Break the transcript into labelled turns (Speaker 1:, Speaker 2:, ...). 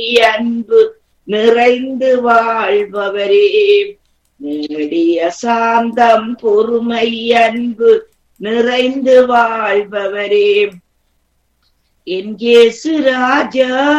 Speaker 1: அன்பு நிறைந்து வாழ்பவரே, நேடிய சாந்தம் பொறுமை அன்பு நிறைந்து வாழ்பவரே, என் இயேசு ராஜா